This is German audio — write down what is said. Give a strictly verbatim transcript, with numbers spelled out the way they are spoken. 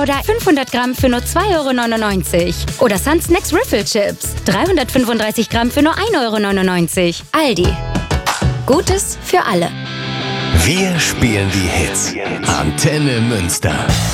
Milchpowder fünfhundert Gramm für nur zwei Euro neunundneunzig. Oder Sun Snacks Riffle Chips dreihundertfünfunddreißig Gramm für nur ein Euro neunundneunzig. Aldi. Gutes für alle. Wir spielen die Hits. Antenne Münster.